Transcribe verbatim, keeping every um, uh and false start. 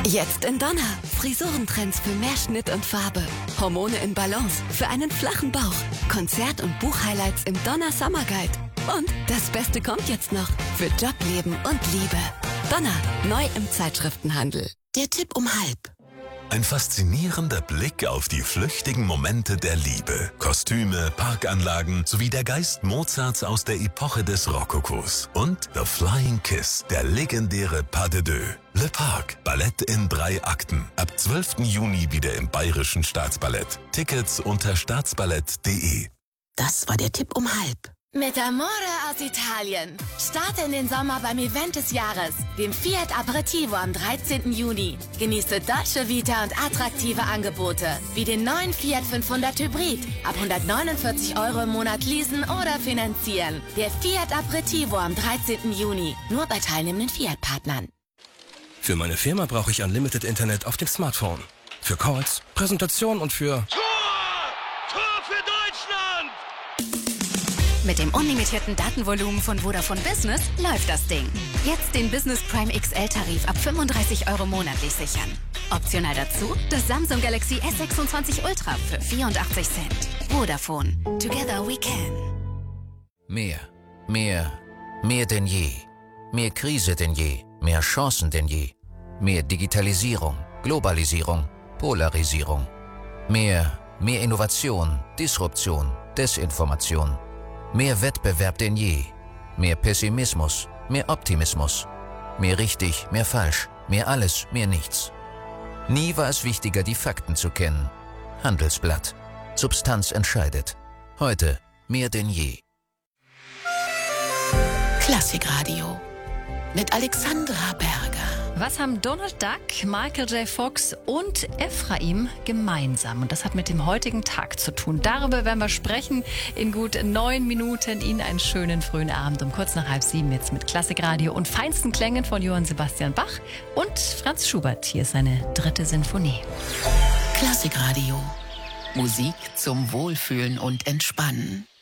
Jetzt in Donner. Frisurentrends für mehr Schnitt und Farbe. Hormone in Balance für einen flachen Bauch. Konzert- und Buchhighlights im Donner Summer Guide. Und das Beste kommt jetzt noch. Für Job, Leben und Liebe. Donner. Neu im Zeitschriftenhandel. Der Tipp um halb. Ein faszinierender Blick auf die flüchtigen Momente der Liebe. Kostüme, Parkanlagen sowie der Geist Mozarts aus der Epoche des Rokokos. Und The Flying Kiss, der legendäre Pas de Deux. Le Parc, Ballett in drei Akten. Ab zwölften Juni wieder im Bayerischen Staatsballett. Tickets unter staatsballett punkt de. Das war der Tipp um halb. Mit Amore aus Italien. Starte in den Sommer beim Event des Jahres, dem Fiat Aperitivo am dreizehnten Juni. Genieße Dolce Vita und attraktive Angebote, wie den neuen Fiat fünfhundert Hybrid. Ab hundertneunundvierzig Euro im Monat leasen oder finanzieren. Der Fiat Aperitivo am dreizehnten Juni. Nur bei teilnehmenden Fiat-Partnern. Für meine Firma brauche ich Unlimited Internet auf dem Smartphone. Für Calls, Präsentationen und für... Tor! Tor für Deutschland! Mit dem unlimitierten Datenvolumen von Vodafone Business läuft das Ding. Jetzt den Business Prime X L-Tarif ab fünfunddreißig Euro monatlich sichern. Optional dazu das Samsung Galaxy S sechsundzwanzig Ultra für vierundachtzig Cent. Vodafone. Together we can. Mehr, mehr, mehr denn je. Mehr Krise denn je. Mehr Chancen denn je. Mehr Digitalisierung, Globalisierung, Polarisierung. Mehr, mehr Innovation, Disruption, Desinformation. Mehr Wettbewerb denn je. Mehr Pessimismus, mehr Optimismus. Mehr richtig, mehr falsch, mehr alles, mehr nichts. Nie war es wichtiger, die Fakten zu kennen. Handelsblatt. Substanz entscheidet. Heute mehr denn je. Klassikradio mit Alexandra Berger. Was haben Donald Duck, Michael J. Fox und Ephraim gemeinsam? Und das hat mit dem heutigen Tag zu tun. Darüber werden wir sprechen in gut neun Minuten. Ihnen einen schönen frühen Abend um kurz nach halb sieben jetzt mit Klassikradio und feinsten Klängen von Johann Sebastian Bach und Franz Schubert. Hier ist seine dritte Sinfonie. Klassikradio. Musik zum Wohlfühlen und Entspannen.